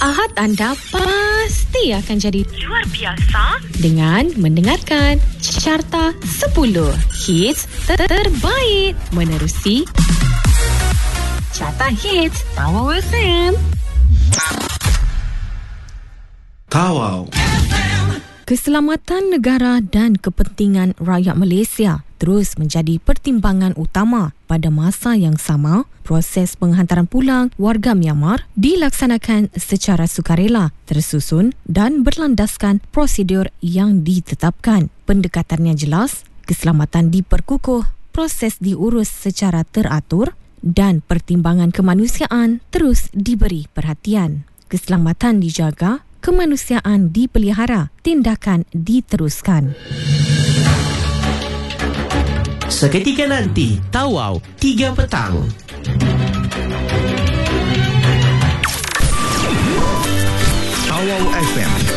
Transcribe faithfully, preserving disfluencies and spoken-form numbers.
Ahad anda pasti akan jadi luar biasa dengan mendengarkan Carta sepuluh Hits terbaik menerusi Carta Hits Tawau F M. Tawau. Keselamatan negara dan kepentingan rakyat Malaysia terus menjadi pertimbangan utama. Pada masa yang sama, proses penghantaran pulang warga Myanmar dilaksanakan secara sukarela, tersusun dan berlandaskan prosedur yang ditetapkan. Pendekatannya jelas, keselamatan diperkukuh, proses diurus secara teratur dan pertimbangan kemanusiaan terus diberi perhatian. Keselamatan dijaga, kemanusiaan dipelihara, tindakan diteruskan. Seketika nanti, Tawau, tiga petang. Tawau F M.